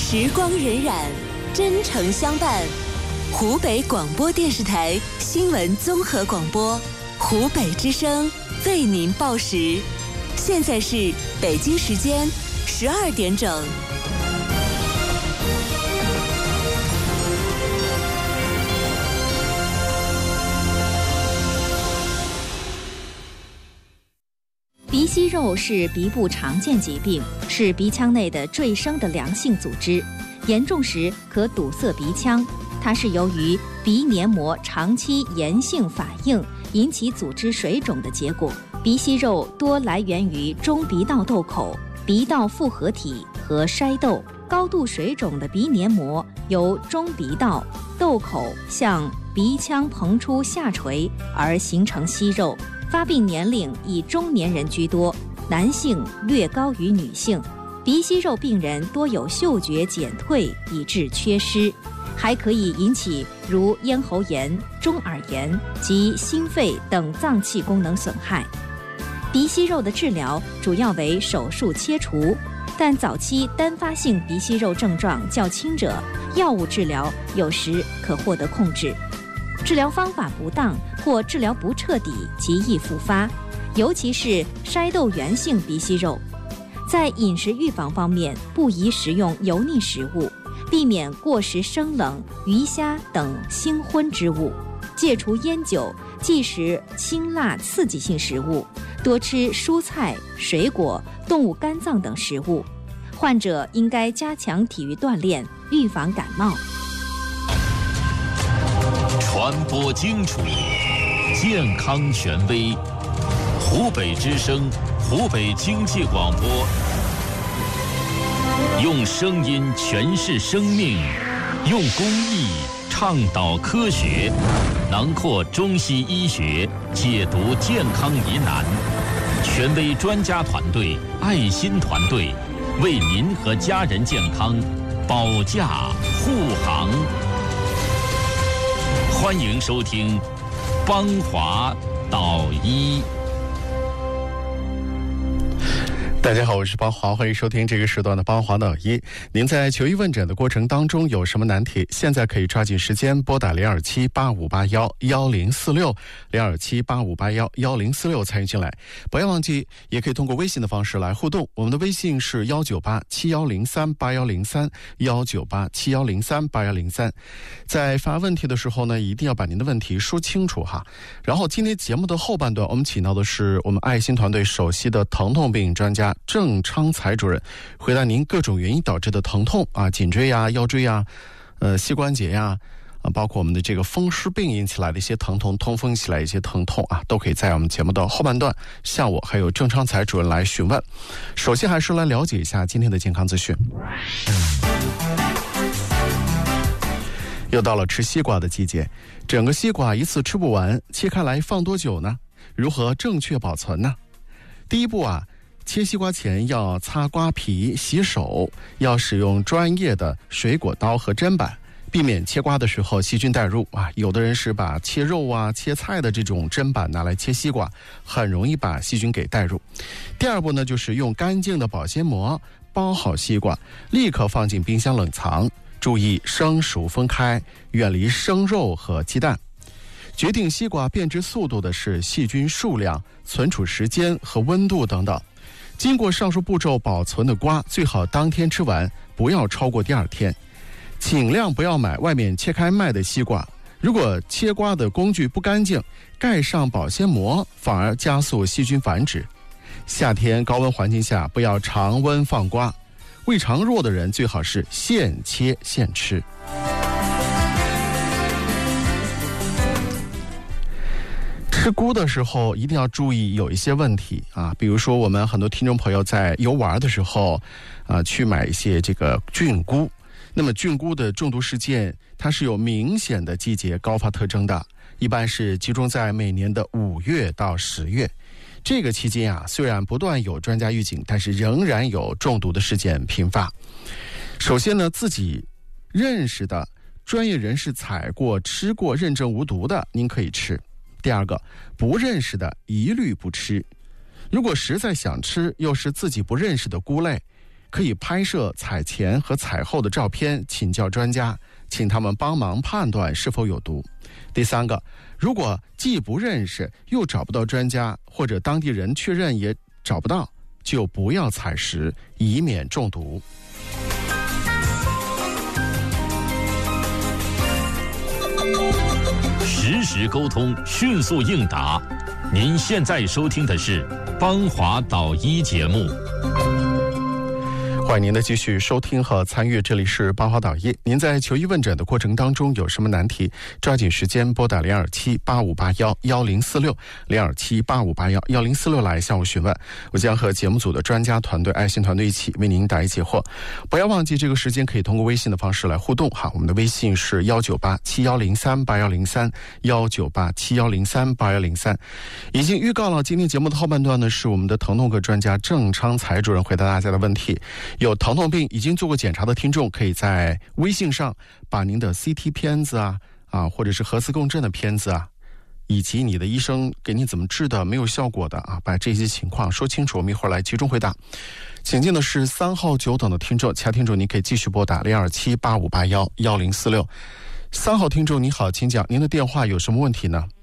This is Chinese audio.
时光荏苒，真诚相伴。湖北广播电视台新闻综合广播，湖北之声为您报时。现在是北京时间12点整。 鼻息肉是鼻部常见疾病，是鼻腔内的赘生的良性组织，严重时可堵塞鼻腔。它是由于鼻黏膜长期炎性反应引起组织水肿的结果。鼻息肉多来源于中鼻道窦口、鼻道复合体和筛窦。高度水肿的鼻黏膜由中鼻道窦口向鼻腔膨出下垂而形成息肉。发病年龄以中年人居多，男性略高于女性。鼻息肉病人多有嗅觉减退以致缺失，还可以引起如咽喉炎、中耳炎及心肺等脏器功能损害。鼻息肉的治疗主要为手术切除，但早期单发性鼻息肉症状较轻者，药物治疗有时可获得控制。治疗方法不当或治疗不彻底，极易复发，尤其是筛窦源性鼻息肉。在饮食预防方面，不宜食用油腻食物，避免过食生冷、鱼虾等腥荤之物，戒除烟酒，忌食辛辣刺激性食物，多吃蔬菜、水果、动物肝脏等食物。患者应该加强体育锻炼，预防感冒。 传播精准，健康权威。湖北之声，湖北经济广播，用声音诠释生命，用公益倡导科学，囊括中西医学，解读健康疑难。权威专家团队、爱心团队，为您和家人健康保驾护航。欢迎收听邦华导医。 大家好，我是邦华，欢迎收听这个时段的邦华导医。您在求医问诊的过程当中有什么难题，现在可以抓紧时间拨打02785811046，02785811046参与进来。不要忘记也可以通过微信的方式来互动，我们的微信是19871038103，19871038103。在发问题的时候呢，一定要把您的问题说清楚哈。然后今天节目的后半段，我们请到的是我们爱心团队首席的疼痛病专家郑昌才主任，回答您各种原因导致的疼痛啊，颈椎啊、腰椎啊、膝关节呀包括我们的这个风湿病引起来的一些疼痛、痛风引起来一些疼痛啊，都可以在我们节目的后半段向我还有郑昌才主任来询问。首先还是来了解一下今天的健康资讯。又到了吃西瓜的季节，整个西瓜一次吃不完，切开来放多久呢？如何正确保存呢？第一步啊，切西瓜前要擦瓜皮、洗手，要使用专业的水果刀和砧板，避免切瓜的时候细菌带入啊。有的人是把切肉啊、切菜的这种砧板拿来切西瓜，很容易把细菌给带入。第二步呢，就是用干净的保鲜膜包好西瓜，立刻放进冰箱冷藏，注意生熟分开，远离生肉和鸡蛋。决定西瓜变质速度的是细菌数量、存储时间和温度等等。经过上述步骤保存的瓜，最好当天吃完，不要超过第二天。尽量不要买外面切开卖的西瓜，如果切瓜的工具不干净，盖上保鲜膜反而加速细菌繁殖。夏天高温环境下不要常温放瓜，胃肠弱的人最好是现切现吃。吃菇的时候一定要注意有一些问题啊，比如说我们很多听众朋友在游玩的时候去买一些这个菌菇，那么菌菇的中毒事件它是有明显的季节高发特征的，一般是集中在每年的5月到10月。这个期间啊，虽然不断有专家预警，但是仍然有中毒的事件频发。首先呢，自己认识的专业人士采过、吃过、认证无毒的，您可以吃。第二个，不认识的一律不吃。如果实在想吃，又是自己不认识的菇类， 可以拍摄采前和采后的照片，请教专家，请他们帮忙判断是否有毒。第三个，如果既不认识又找不到专家，或者当地人确认也找不到，就不要采食，以免中毒。 实时沟通，迅速应答。您现在收听的是邦华导医节目。 欢迎您的继续收听和参与，这里是邦华导医。您在求医问诊的过程当中有什么难题，抓紧时间拨打0278581046，0278581046来向我询问，我将和节目组的专家团队、爱心团队一起为您答疑解惑。不要忘记这个时间可以通过微信的方式来互动哈，我们的微信是19871038103，19871038103。已经预告了今天节目的后半段呢，是我们的疼痛科专家郑昌才主任回答大家的问题。有疼痛病已经做过检查的听众，可以在微信上把您的 CT 片子或者是核磁共振的片子以及你的医生给你怎么治的没有效果的把这些情况说清楚，我们一会儿来集中回答。请进的是3号久等的听众，其他听众您可以继续拨打0278581046。3号听众你好，请讲，您的电话有什么问题呢？